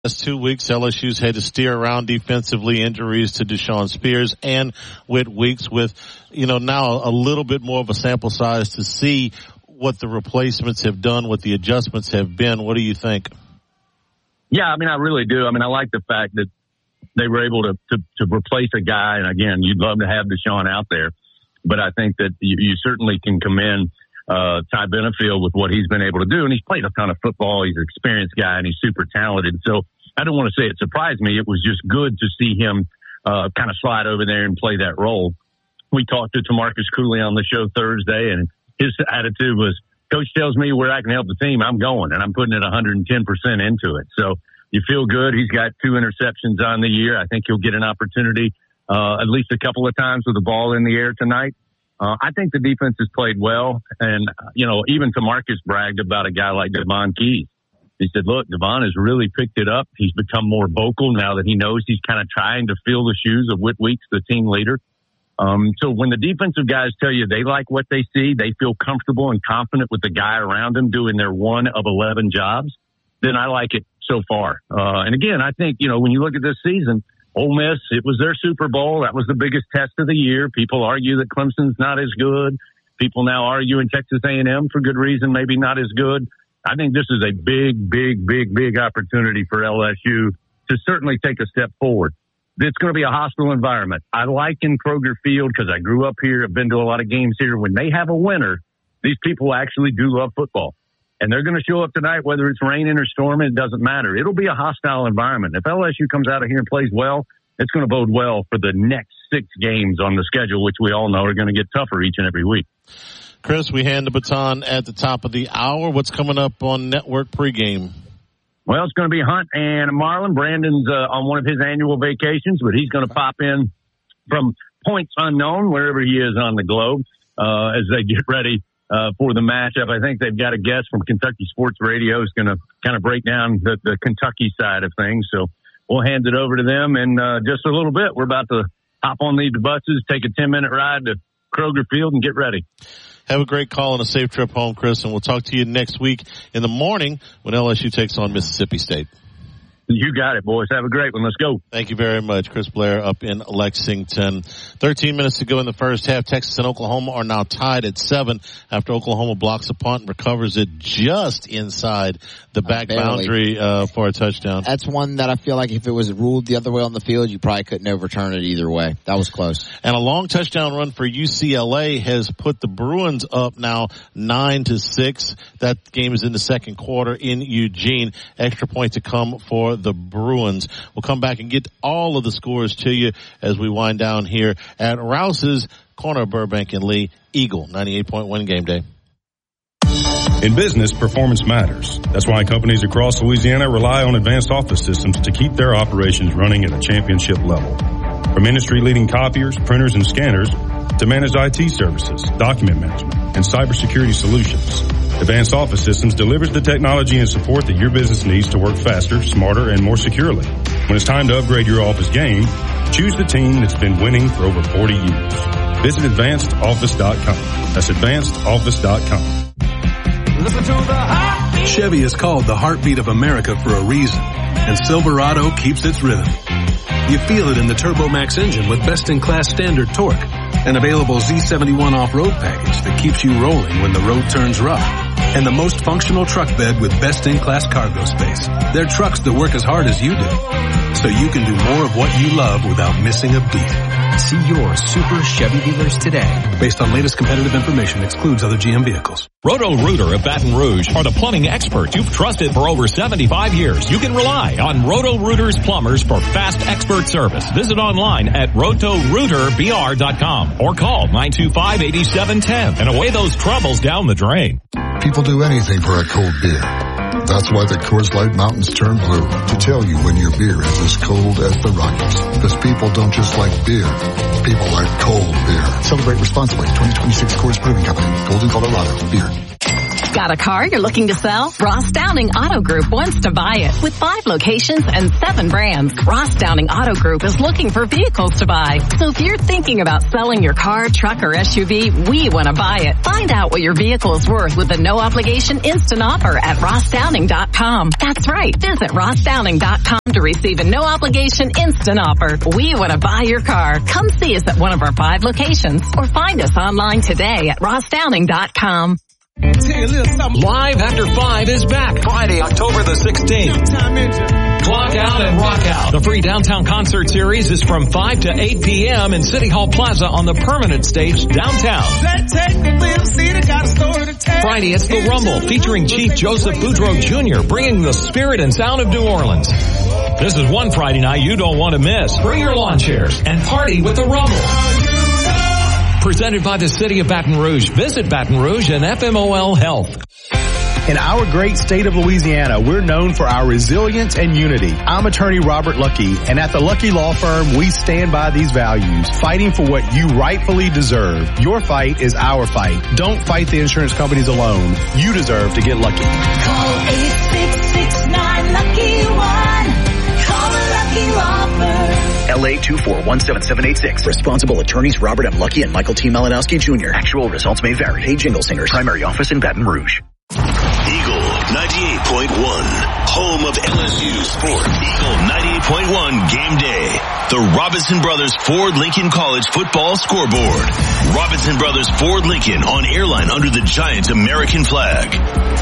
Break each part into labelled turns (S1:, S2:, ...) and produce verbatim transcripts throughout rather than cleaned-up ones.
S1: Last two weeks, L S U's had to steer around defensively, injuries to Deshaun Spears and Whit Weeks, with, you know, now a little bit more of a sample size to see what the replacements have done, what the adjustments have been. What do you think?
S2: Yeah, I mean, I really do. I mean, I like the fact that they were able to, to, to replace a guy. And again, you'd love to have Deshaun out there, but I think that you, you certainly can commend Uh, Ty Benefield with what he's been able to do. And he's played a ton of football. He's an experienced guy and he's super talented. So I don't want to say it surprised me. It was just good to see him uh, kind of slide over there and play that role. We talked to Tamarcus Cooley on the show Thursday, and his attitude was, Coach tells me where I can help the team, I'm going, and I'm putting it one hundred ten percent into it. So you feel good. He's got two interceptions on the year. I think he'll get an opportunity uh, at least a couple of times with the ball in the air tonight. Uh, I think the defense has played well. And, you know, even Tamarcus bragged about a guy like Devon Keys. He said, look, Devon has really picked it up. He's become more vocal now that he knows he's kind of trying to fill the shoes of Whit Weeks, the team leader. Um, so when the defensive guys tell you they like what they see, they feel comfortable and confident with the guy around them doing their one of eleven jobs, then I like it so far. Uh, and again, I think, you know, when you look at this season, Ole Miss, it was their Super Bowl. That was the biggest test of the year. People argue that Clemson's not as good. People now argue in Texas A and M for good reason, maybe not as good. I think this is a big, big, big, big opportunity for L S U to certainly take a step forward. It's going to be a hostile environment. I like in Kroger Field because I grew up here. I've been to a lot of games here. When they have a winner, these people actually do love football. And they're going to show up tonight, whether it's raining or storming, it doesn't matter. It'll be a hostile environment. If L S U comes out of here and plays well, it's going to bode well for the next six games on the schedule, which we all know are going to get tougher each and every week.
S1: Chris, we hand the baton at the top of the hour. What's coming up on Network pregame?
S2: Well, it's going to be Hunt and Marlin. Brandon's uh, on one of his annual vacations, but he's going to pop in from points unknown, wherever he is on the globe, uh, as they get ready Uh, for the matchup. I think they've got a guest from Kentucky Sports Radio is going to kind of break down the, the Kentucky side of things. So we'll hand it over to them in uh, just a little bit. We're about to hop on these buses, take a ten-minute ride to Kroger Field, and get ready.
S1: Have a great call and a safe trip home, Chris, and we'll talk to you next week in the morning when L S U takes on Mississippi State.
S2: You got it, boys. Have a great one. Let's go.
S1: Thank you very much. Chris Blair up in Lexington. thirteen minutes to go in the first half. Texas and Oklahoma are now tied at seven after Oklahoma blocks a punt and recovers it just inside the back uh, boundary uh, for a touchdown.
S3: That's one that I feel like if it was ruled the other way on the field, you probably couldn't overturn it either way. That was close.
S1: And a long touchdown run for U C L A has put the Bruins up now nine to six. That game is in the second quarter in Eugene. Extra point to come for the Bruins. We'll come back and get all of the scores to you as we wind down here at Rouse's corner of Burbank and Lee. Eagle ninety-eight point one Game Day.
S4: In business, performance matters. That's why companies across Louisiana rely on Advanced Office Systems to keep their operations running at a championship level. From industry-leading copiers, printers, and scanners to managed I T services, document management, and cybersecurity solutions, Advanced Office Systems delivers the technology and support that your business needs to work faster, smarter, and more securely. When it's time to upgrade your office game, choose the team that's been winning for over forty years. Visit advanced office dot com. That's advanced office dot com.
S5: Listen to the heartbeat. Chevy is called the heartbeat of America for a reason, and Silverado keeps its rhythm. You feel it in the TurboMax engine with best-in-class standard torque, an available Z seventy-one off-road package that keeps you rolling when the road turns rough, and the most functional truck bed with best-in-class cargo space. They're trucks that work as hard as you do, so you can do more of what you love without missing a beat.
S6: See your Super Chevy dealers today.
S5: Based on latest competitive information, excludes other G M vehicles.
S7: Roto-Rooter of Baton Rouge are the plumbing experts you've trusted for over seventy-five years. You can rely on Roto-Rooter's plumbers for fast expert service. Visit online at roto rooter b r dot com or call nine two five, eight seven one zero and away those troubles down the drain.
S8: People do anything for a cold beer. That's why the Coors Light Mountains turn blue, to tell you when your beer is as cold as the Rockies. Because people don't just like beer, people like cold beer. Celebrate responsibly. twenty twenty-six Coors Brewing Company, Golden, Colorado. Beer.
S9: Got a car you're looking to sell? Ross Downing Auto Group wants to buy it. With five locations and seven brands, Ross Downing Auto Group is looking for vehicles to buy. So if you're thinking about selling your car, truck, or S U V, we want to buy it. Find out what your vehicle is worth with a no-obligation instant offer at ross downing dot com. That's right. Visit ross downing dot com to receive a no-obligation instant offer. We want to buy your car. Come see us at one of our five locations or find us online today at ross downing dot com.
S7: Live After Five is back Friday, October the sixteenth. Clock Out and Rock Out. The free downtown concert series is from five to eight p.m. in City Hall Plaza on the permanent stage downtown. Friday, it's The Rumble featuring Chief Joseph Boudreaux Junior bringing the spirit and sound of New Orleans. This is one Friday night you don't want to miss. Bring your lawn chairs and party with The Rumble. Presented by the City of Baton Rouge. Visit Baton Rouge and F M O L Health.
S10: In our great state of Louisiana, we're known for our resilience and unity. I'm attorney Robert Lucky, and at the Lucky Law Firm, we stand by these values, fighting for what you rightfully deserve. Your fight is our fight. Don't fight the insurance companies alone. You deserve to get lucky.
S11: Call eight six six nine lucky one. Call a Lucky Law Firm.
S12: L A two four one seven seven eight six. Responsible attorneys Robert M. Lucky and Michael T. Malinowski Junior Actual results may vary. Hey, Jingle Singers. Primary office in Baton Rouge.
S13: Eagle ninety-eight point one, home of L S U Sport. Eagle ninety-eight point one Game Day. The Robinson Brothers Ford Lincoln College football scoreboard. Robinson Brothers Ford Lincoln on airline under the giant American flag.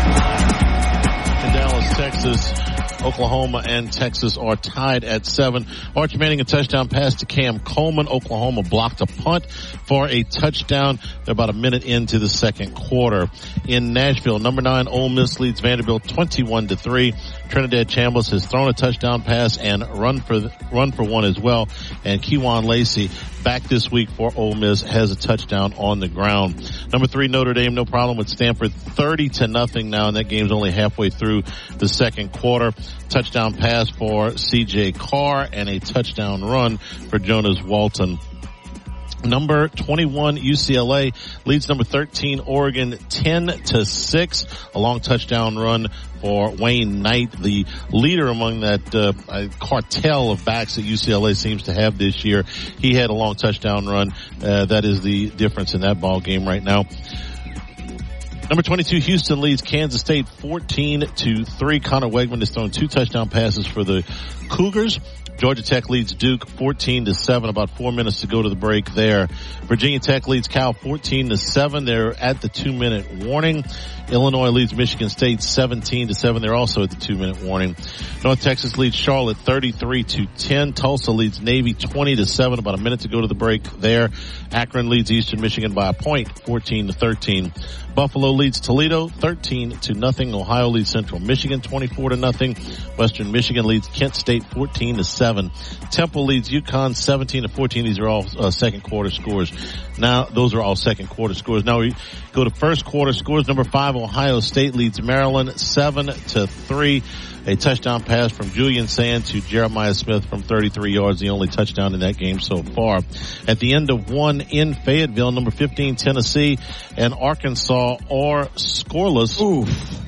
S1: In Dallas, Texas, Oklahoma and Texas are tied at seven. Arch Manning a touchdown pass to Cam Coleman. Oklahoma blocked a punt for a touchdown. They're about a minute into the second quarter. In Nashville, number nine Ole Miss leads Vanderbilt twenty-one to three. Trinidad Chambliss has thrown a touchdown pass and run for run for one as well. And Kejuan Lacey, back this week for Ole Miss, has a touchdown on the ground. Number three Notre Dame, no problem with Stanford, thirty to nothing now, and that game's only halfway through the second quarter. Touchdown pass for C J Carr and a touchdown run for Jonas Walton. Number twenty-one U C L A leads number thirteen Oregon ten to six. A long touchdown run for Wayne Knight, the leader among that uh, cartel of backs that U C L A seems to have this year. He had a long touchdown run. Uh, that is the difference in that ball game right now. Number twenty-two, Houston leads Kansas State fourteen to three. Connor Wegman has thrown two touchdown passes for the Cougars. Georgia Tech leads Duke fourteen to seven. About four minutes to go to the break there. Virginia Tech leads Cal fourteen to seven. They're at the two minute warning. Illinois leads Michigan State seventeen to seven. They're also at the two minute warning. North Texas leads Charlotte thirty-three to ten. Tulsa leads Navy twenty to seven. About a minute to go to the break there. Akron leads Eastern Michigan by a point, fourteen to thirteen. Buffalo leads Toledo thirteen to nothing. Ohio leads Central Michigan twenty-four to nothing. Western Michigan leads Kent State fourteen to seven. Temple leads UConn seventeen to fourteen. These are all uh, second quarter scores. Now, those are all second quarter scores. Now we go to first quarter scores. Number five, Ohio State leads Maryland seven to three. A touchdown pass from Julian Sand to Jeremiah Smith from thirty-three yards, the only touchdown in that game so far. At the end of one in Fayetteville, number fifteen, Tennessee and Arkansas are scoreless.
S3: Oof.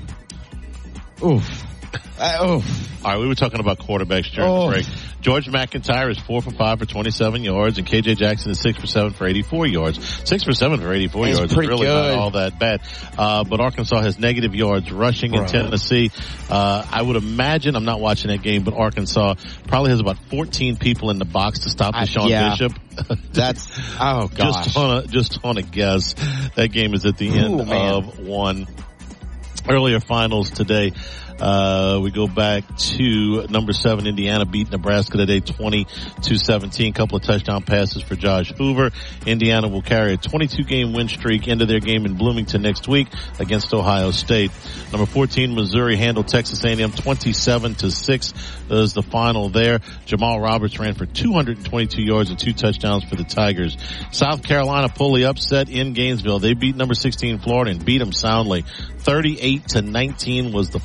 S3: Oof. Uh, oof.
S1: All right, we were talking about quarterbacks during
S3: oh.
S1: the break. George McIntyre is four for five for twenty-seven yards, and K J Jackson is six for seven for eighty-four yards. Six for seven for eighty-four
S3: That's
S1: yards is really
S3: good.
S1: not all that bad. Uh, but Arkansas has negative yards rushing in
S3: Bro.
S1: Tennessee. Uh, I would imagine, I'm not watching that game, but Arkansas probably has about fourteen people in the box to stop Deshaun
S3: yeah.
S1: Bishop.
S3: That's, oh gosh.
S1: Just on a, just on a guess. That game is at the end
S3: Ooh, man.
S1: of one. Earlier finals today. Uh, we go back to number seven, Indiana beat Nebraska today twenty to seventeen. Couple of touchdown passes for Josh Hoover. Indiana will carry a twenty-two game win streak into their game in Bloomington next week against Ohio State. Number fourteen, Missouri handled Texas A and M twenty-seven to six. Is the final there. Jamal Roberts ran for two hundred twenty-two yards and two touchdowns for the Tigers. South Carolina pulled the upset in Gainesville. They beat number sixteen Florida and beat them soundly. thirty-eight to nineteen was the final.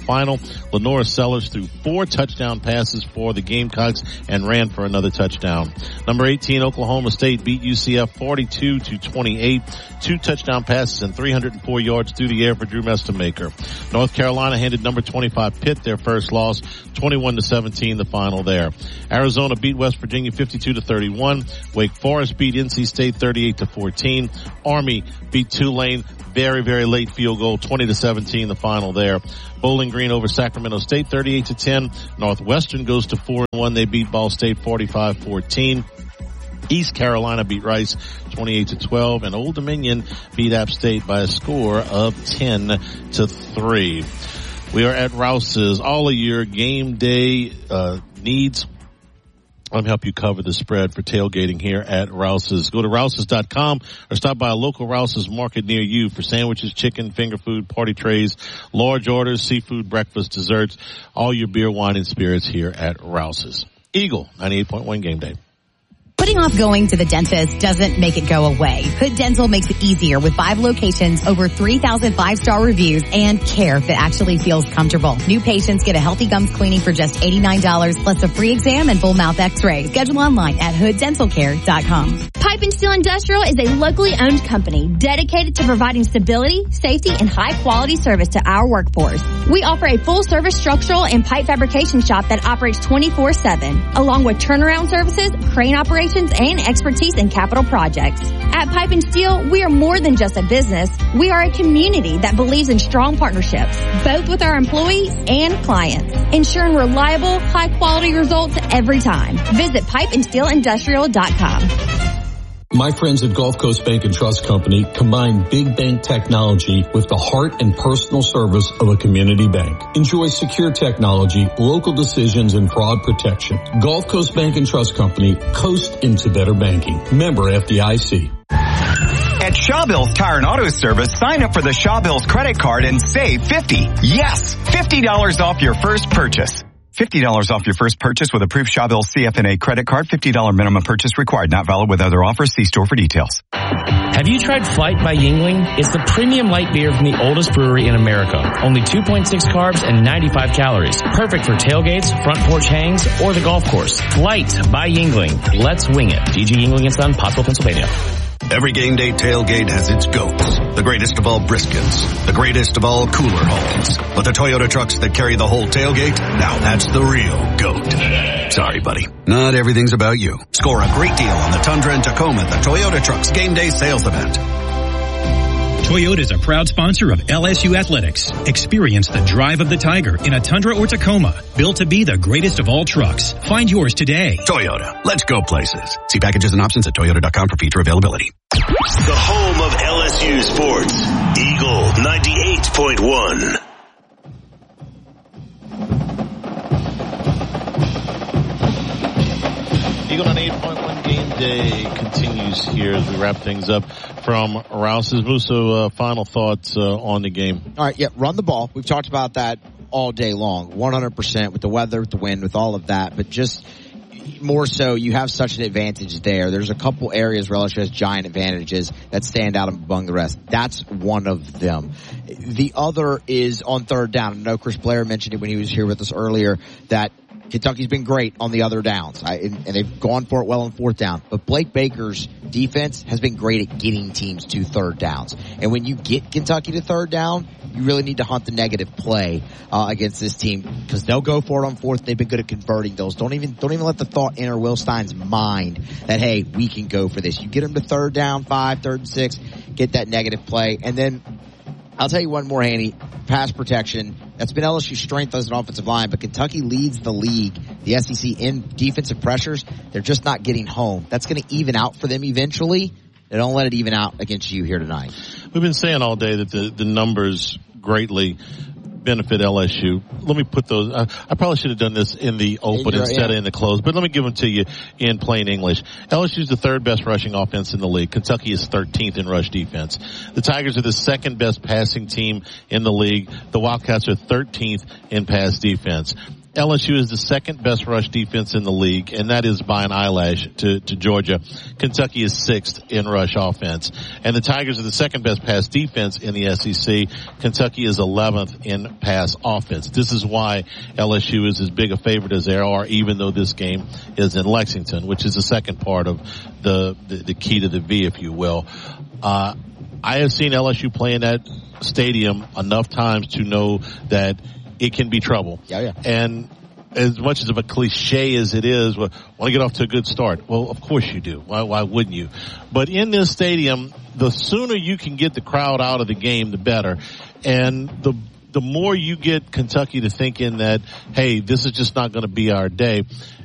S1: Lenora Sellers threw four touchdown passes for the Gamecocks and ran for another touchdown. Number eighteen, Oklahoma State beat U C F forty-two to twenty-eight. Two touchdown passes and three hundred four yards through the air for Drew Mestelmaker. North Carolina handed number twenty-five Pitt their first loss, twenty-one to seventeen the final there. Arizona beat West Virginia fifty-two to thirty-one. Wake Forest beat N C State thirty-eight to fourteen. Army beat Tulane, very, very late field goal, twenty to seventeen the final there. Bowling Green over Sacramento State thirty-eight to ten. Northwestern goes to four and one. They beat Ball State forty-five fourteen. East Carolina beat Rice twenty-eight to twelve, and Old Dominion beat App State by a score of ten to three. We are at Rouse's. All of your game day uh needs. Let me help you cover the spread for tailgating here at Rouse's. Go to rouses dot com or stop by a local Rouse's market near you for sandwiches, chicken, finger food, party trays, large orders, seafood, breakfast, desserts, all your beer, wine, and spirits here at Rouse's. Eagle, ninety-eight point one Game Day.
S14: Putting off going to the dentist doesn't make it go away. Hood Dental makes it easier with five locations, over three thousand five-star reviews, and care that actually feels comfortable. New patients get a healthy gums cleaning for just eighty-nine dollars, plus a free exam and full mouth x-ray. Schedule online at hood dental care dot com.
S15: Pipe and Steel Industrial is a locally owned company dedicated to providing stability, safety, and high-quality service to our workforce. We offer a full-service structural and pipe fabrication shop that operates twenty-four seven, along with turnaround services, crane operations, and expertise in capital projects. At Pipe and Steel, we are more than just a business. We are a community that believes in strong partnerships, both with our employees and clients, ensuring reliable, high-quality results every time. Visit pipe and steel industrial dot com.
S16: My friends at Gulf Coast Bank and Trust Company combine big bank technology with the heart and personal service of a community bank. Enjoy secure technology, local decisions, and fraud protection. Gulf Coast Bank and Trust Company, coast into better banking. Member F D I C.
S17: At Shawbills Tire and Auto Service, sign up for the Shawbills credit card and save fifty. Yes, fifty dollars off your first purchase. fifty dollars off your first purchase with approved Shawbills C F N A credit card. fifty dollars minimum purchase required. Not valid with other offers. See store for details.
S18: Have you tried Flight by Yuengling? It's the premium light beer from the oldest brewery in America. Only two point six carbs and ninety-five calories. Perfect for tailgates, front porch hangs, or the golf course. Flight by Yuengling. Let's wing it. G G Yuengling and Son, Pottsville, Pennsylvania.
S19: Every game day tailgate has its goats. The greatest of all briskets. The greatest of all cooler hauls. But the Toyota trucks that carry the whole tailgate, now that's the real goat. Sorry, buddy. Not everything's about you. Score a great deal on the Tundra and Tacoma at the Toyota Trucks Game Day Sales Event.
S20: Toyota is a proud sponsor of L S U Athletics. Experience the drive of the Tiger in a Tundra or Tacoma. Built to be the greatest of all trucks. Find yours today.
S19: Toyota. Let's go places. See packages and options at toyota dot com for feature availability.
S13: The home of L S U sports. Eagle ninety-eight point one.
S1: Eagle ninety-eight point one Game Day continues here as we wrap things up from Rouse's. Musso, uh, final thoughts uh, on the game.
S3: All right, yeah, run the ball. We've talked about that all day long, one hundred percent with the weather, with the wind, with all of that. But just more so, you have such an advantage there. There's a couple areas where L S U has giant advantages that stand out among the rest. That's one of them. The other is on third down. I know Chris Blair mentioned it when he was here with us earlier that Kentucky's been great on the other downs, I, and, and they've gone for it well on fourth down. But Blake Baker's defense has been great at getting teams to third downs. And when you get Kentucky to third down, you really need to hunt the negative play uh, against this team because they'll go for it on fourth. They've been good at converting those. Don't even don't even let the thought enter Will Stein's mind that, hey, we can go for this. You get them to third down, five, third and six, get that negative play. And then I'll tell you one more, Hanny. Pass protection. That's been L S U's strength as an offensive line, but Kentucky leads the league, the S E C, in defensive pressures. They're just not getting home. That's going to even out for them eventually. They don't let it even out against you here tonight.
S1: We've been saying all day that the, the numbers greatly benefit L S U. Let me put those, uh, I probably should have done this in the open
S3: You're,
S1: instead
S3: yeah.
S1: of in the close, but let me give them to you in plain English. L S U is the third best rushing offense in the league. Kentucky is thirteenth in rush defense. The Tigers are the second best passing team in the league. The Wildcats are thirteenth in pass defense. L S U is the second best rush defense in the league, and that is by an eyelash to, to Georgia. Kentucky is sixth in rush offense. And the Tigers are the second best pass defense in the S E C. Kentucky is eleventh in pass offense. This is why L S U is as big a favorite as they are, even though this game is in Lexington, which is the second part of the, the, the key to the V, if you will. Uh, I have seen L S U play in that stadium enough times to know that it can be trouble.
S3: Yeah, yeah.
S1: And as much as of a cliche as it is, well, want to get off to a good start. Well, of course you do. Why, why wouldn't you? But in this stadium, the sooner you can get the crowd out of the game, the better. And the the more you get Kentucky to thinking that, hey, this is just not going to be our day.